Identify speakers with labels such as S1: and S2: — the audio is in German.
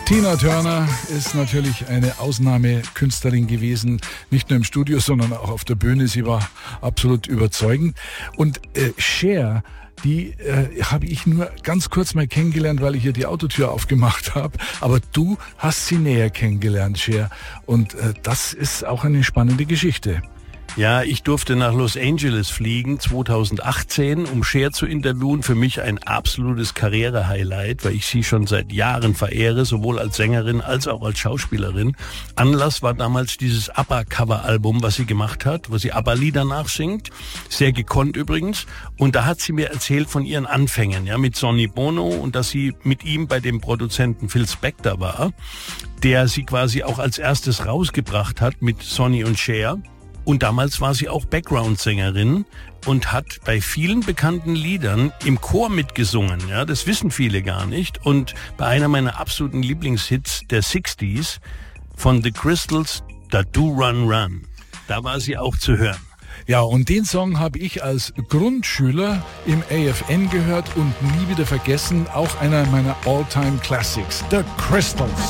S1: Tina Turner ist natürlich eine Ausnahmekünstlerin gewesen, nicht nur im Studio, sondern auch auf der Bühne. Sie war absolut überzeugend. Und Cher, die habe ich nur ganz kurz mal kennengelernt, weil ich ihr die Autotür aufgemacht habe. Aber du hast sie näher kennengelernt, Cher. Und das ist auch eine spannende Geschichte.
S2: Ja, ich durfte nach Los Angeles fliegen 2018, um Cher zu interviewen. Für mich ein absolutes Karriere-Highlight, weil ich sie schon seit Jahren verehre, sowohl als Sängerin als auch als Schauspielerin. Anlass war damals dieses ABBA-Cover-Album, was sie gemacht hat, wo sie ABBA-Lieder nachsingt. Sehr gekonnt übrigens. Und da hat sie mir erzählt von ihren Anfängen, ja, mit Sonny Bono, und dass sie mit ihm bei dem Produzenten Phil Spector war, der sie quasi auch als erstes rausgebracht hat mit Sonny und Cher. Und damals war sie auch Background-Sängerin und hat bei vielen bekannten Liedern im Chor mitgesungen. Ja, das wissen viele gar nicht. Und bei einer meiner absoluten Lieblingshits der 60s von The Crystals, Da Do Run Run, da war sie auch zu hören.
S1: Ja, und den Song habe ich als Grundschüler im AFN gehört und nie wieder vergessen. Auch einer meiner All-Time Classics, The Crystals.